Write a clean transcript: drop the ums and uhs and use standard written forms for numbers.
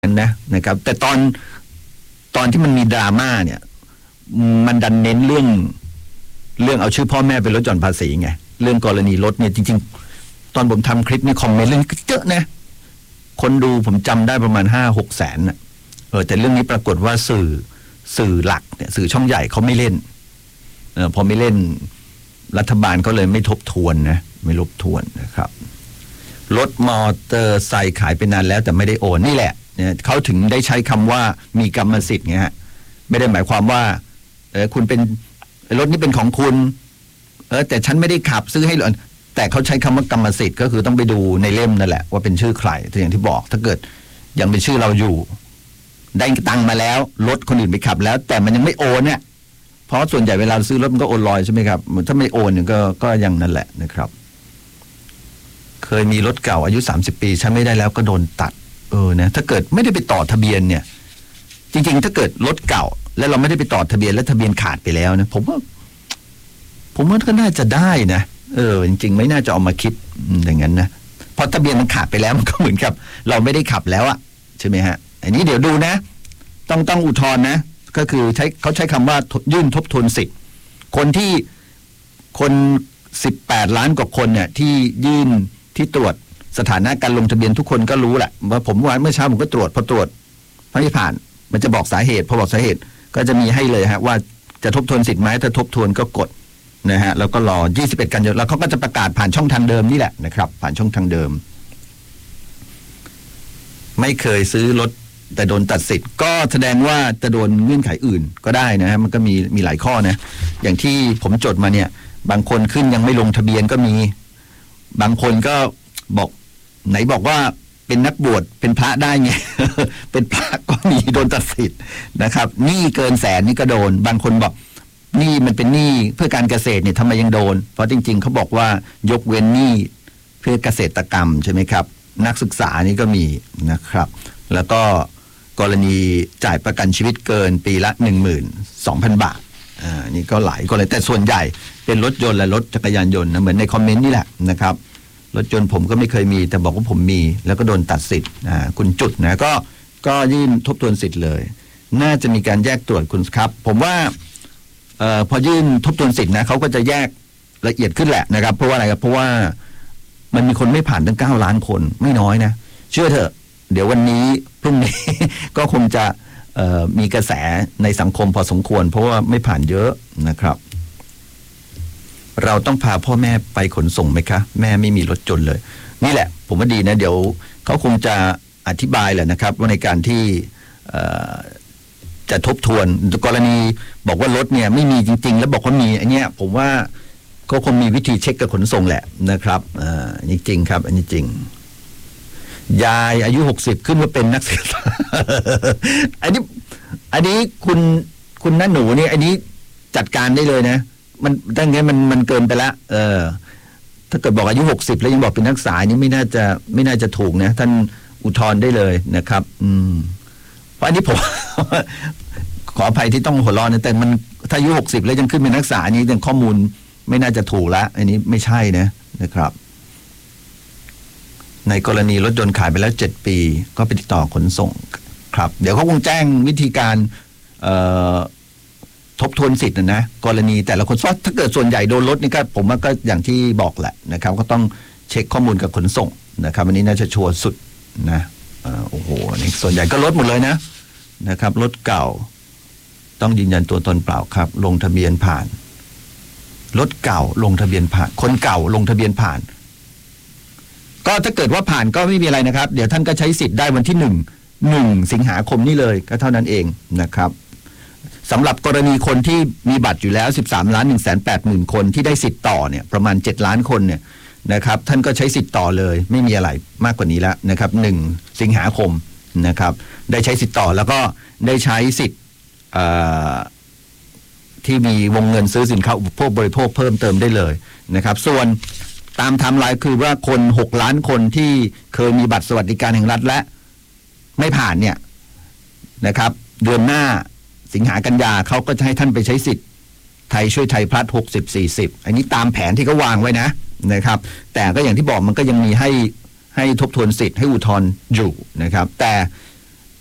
นะครับแต่ตอนที่มันมีดราม่าเนี่ยมันดันเน้นเรื่องเอาชื่อพ่อแม่ไปลดหย่อนภาษีไงเรื่องกรณีลดเนี่ยจริงๆตอนผมทำคลิปนี่คอมเมนต์เรื่องเยอะนะคนดูผมจำได้ประมาณ 5-6 แสนนะแต่เรื่องนี้ปรากฏว่าสื่อหลักเนี่ยสื่อช่องใหญ่เขาไม่เล่นพอไม่เล่นรัฐบาลก็เลยไม่ทบทวนนะไม่ทบทวนนะครับรถมอเตอร์ไซค์ขายไปนานแล้วแต่ไม่ได้โอนนี่แหละเนี่ยเขาถึงได้ใช้คำว่ามีกรรมสิทธิ์ไงฮะไม่ได้หมายความว่าคุณเป็นรถนี้เป็นของคุณแต่ฉันไม่ได้ขับซื้อให้หรอกแต่เขาใช้คำว่ากรรมสิทธิ์ก็คือต้องไปดูในเล่มนั่นแหละว่าเป็นชื่อใครแต่อย่างที่บอกถ้าเกิดยังเป็นชื่อเราอยู่ได้ตังค์มาแล้วรถคนอื่นไปขับแล้วแต่มันยังไม่โอนเนี่ยเพราะส่วนใหญ่เวลาซื้อรถมันก็โอนลอยใช่ไหมครับถ้าไม่โอนเนี่ยก็ยังนั่นแหละนะครับเคยมีรถเก่าอายุ30 ปีใช้ไม่ได้แล้วก็โดนตัดนะถ้าเกิดไม่ได้ไปต่อทะเบียนเนี่ยจริงๆถ้าเกิดรถเก่าแล้วเราไม่ได้ไปต่อทะเบียนแล้วทะเบียนขาดไปแล้วนะผมว่าก็น่าจะได้นะจริงๆไม่น่าจะเอามาคิดอย่างนั้นนะเพราะทะเบียนมันขาดไปแล้วมันก็เหมือนกับเราไม่ได้ขับแล้วอะใช่ไหมฮะอันนี้เดี๋ยวดูนะต้องอุทธรณ์นะก็คือเขาใช้คำว่ายื่นทบทวนสิทธิ์คน18 ล้านกว่าคนเนี่ยที่ยื่นที่ตรวจสถานะการลงทะเบียนทุกคนก็รู้แหละว่าผมว่าเมื่อเช้าผมก็ตรวจพอตรวจไม่ผ่านมันจะบอกสาเหตุพอบอกสาเหตุก็จะมีให้เลยฮะว่าจะทบทวนสิทธิ์ไหมถ้าทบทวนก็กดนะฮะแล้วก็รอ21 กันยายนแล้วเขาก็จะประกาศผ่านช่องทางเดิมนี่แหละนะครับผ่านช่องทางเดิมไม่เคยซื้อรถแต่โดนตัดสิทธิ์ก็แสดงว่าจะโดนเงื่อนไขอื่นก็ได้นะฮะมันก็มีหลายข้อนะอย่างที่ผมจดมาเนี่ยบางคนขึ้นยังไม่ลงทะเบียนก็มีบางคนก็บอกไหนบอกว่าเป็นนักบวชเป็นพระได้ไง เป็นพระก็มีโดนตัดสิทธิ์นะครับหนี้เกิน100,000นี่ก็โดนบางคนบอกหนี้มันเป็นหนี้เพื่อการเกษตรเนี่ยทำไมยังโดนเพราะจริงๆเขาบอกว่ายกเว้นหนี้เพื่อเกษตรกรรมใช่ไหมครับนักศึกษานี่ก็มีนะครับแล้วก็กรณีจ่ายประกันชีวิตเกินปีละ 12,000 บาทนี่ก็หลายกรณีแต่ส่วนใหญ่เป็นรถยนต์และรถจักรยานยนต์นะเหมือนในคอมเมนต์นี่แหละนะครับรถยนต์ผมก็ไม่เคยมีแต่บอกว่าผมมีแล้วก็โดนตัดสิทธิ์คุณจุดนะก็ยื่นทบทวนสิทธิ์เลยน่าจะมีการแยกตรวจคุณครับผมว่าพอยื่นทบทวนสิทธิ์นะเขาก็จะแยกละเอียดขึ้นแหละนะครับเพราะว่าอะไรครับเพราะว่ามันมีคนไม่ผ่านตั้ง9 ล้านคนไม่น้อยนะเชื่อเถอะเดี๋ยววันนี้พรุ่งนี้ ก็คงจะมีกระแสในสังคมพอสมควรเพราะว่าไม่ผ่านเยอะนะครับเราต้องพาพ่อแม่ไปขนส่งไหมคะแม่ไม่มีรถยนต์เลยนี่แหละผมว่าดีนะเดี๋ยวเขาคงจะอธิบายแหละนะครับว่าในการที่จะทบทวนกรณีบอกว่ารถเนี่ยไม่มีจริงๆแล้วบอกว่ามีอันเนี้ยผมว่าก็คงมีวิธีเช็คกับขนส่งแหละนะครับอันนี้จริงครับอันนี้จริงยายอายุ60ขึ้นมาเป็นนักศึกษา อันนี้คุณน้าหนูนี่อันนี้จัดการได้เลยนะมันตั้งงี้มันเกินไปละถ้าเกิดบอกอายุ60แล้วยังบอกเป็นนักศึกษานี่ไม่น่าจะถูกนะท่านอุทธรณ์ได้เลยนะครับเพราะอันนี้ผม ขออภัยที่ต้องหัวเราะนะแต่มันถ้าอายุ60แล้วยังขึ้นเป็นนักศึกษานี้ยังข้อมูลไม่น่าจะถูกละอันนี้ไม่ใช่นะครับในกรณีรถยนต์ขายไปแล้ว7 ปีก็ไปติดต่อขนส่งครับเดี๋ยวเขาคงแจ้งวิธีการทบทวนสิทธิ์นะกรณีแต่ละคนถ้าเกิดส่วนใหญ่โดนรถนี่ก็ผมว่าก็อย่างที่บอกแหละนะครับก็ต้องเช็คข้อมูลกับขนส่งนะครับอันนี้น่าจะชัวร์สุดนะโอ้โหนี่ส่วนใหญ่ก็รถหมดเลยนะครับรถเก่าต้องยืนยันตัวตนเปล่าครับลงทะเบียนผ่านรถเก่าลงทะเบียนผ่านคนเก่าลงทะเบียนผ่านก็ถ้าเกิดว่าผ่านก็ไม่มีอะไรนะครับเดี๋ยวท่านก็ใช้สิทธิ์ได้วันที่1 สิงหาคมนี้เลยก็เท่านั้นเองนะครับสำหรับกรณีคนที่มีบัตรอยู่แล้ว 13,180,000 คนที่ได้สิทธิ์ต่อเนี่ยประมาณ7 ล้านคนเนี่ยนะครับท่านก็ใช้สิทธิ์ต่อเลยไม่มีอะไรมากกว่านี้แล้วนะครับ1 สิงหาคมนะครับได้ใช้สิทธิ์ต่อแล้วก็ได้ใช้สิทธิ์ที่มีวงเงินซื้อสินค้าอุปโภคบริโภคเพิ่มเติมได้เลยนะครับส่วนตามไทม์ไลน์คือว่าคน6 ล้านคนที่เคยมีบัตรสวัสดิการแห่งรัฐและไม่ผ่านเนี่ยนะครับเดือนหน้าสิงหากันยาเขาก็จะให้ท่านไปใช้สิทธิ์ไทยช่วยไทยพลัส60-40อันนี้ตามแผนที่เขาวางไว้นะครับแต่ก็อย่างที่บอกมันก็ยังมีให้ทบทวนสิทธิ์ให้อุทธรณ์อยู่นะครับแต่